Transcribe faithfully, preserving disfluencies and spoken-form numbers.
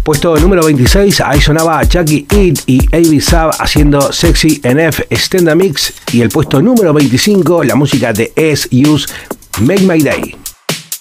Puesto número veintiséis, ahí sonaba Chucky It y A B Sab haciendo Sexy N F Extended Mix. Y el puesto número veinticinco, la música de S-Use, Make My Day.